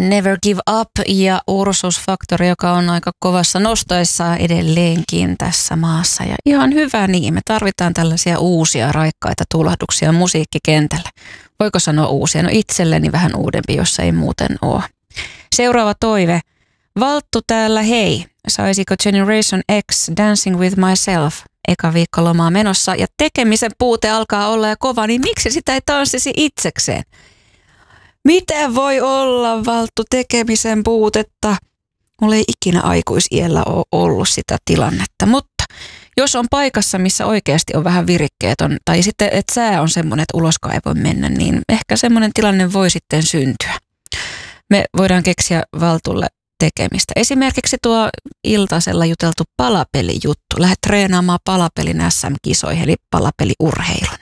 Never Give Up ja Ursus Factor, joka on aika kovassa nostoissa edelleenkin tässä maassa. Ja ihan hyvä niin, me tarvitaan tällaisia uusia raikkaita tulehduksia musiikkikentällä. Voiko sanoa uusia? No itselleni vähän uudempi, jos ei muuten ole. Seuraava toive. Valttu täällä, hei. Saisiko Generation X Dancing with Myself? Eka viikko lomaa menossa ja tekemisen puute alkaa olla ja kova, niin miksi sitä ei tanssisi itsekseen? Miten voi olla, Valttu, tekemisen puutetta? Mulla ei ikinä aikuisiällä ole ollut sitä tilannetta, mutta jos on paikassa, missä oikeasti on vähän virikkeetön, tai sitten, että sää on semmoinen, että uloskaan ei voi mennä, niin ehkä semmoinen tilanne voi sitten syntyä. Me voidaan keksiä Valtulle tekemistä. Esimerkiksi tuo iltasella juteltu palapelijuttu. Lähdet treenaamaan palapelin SM-kisoihin, eli palapeliurheilu.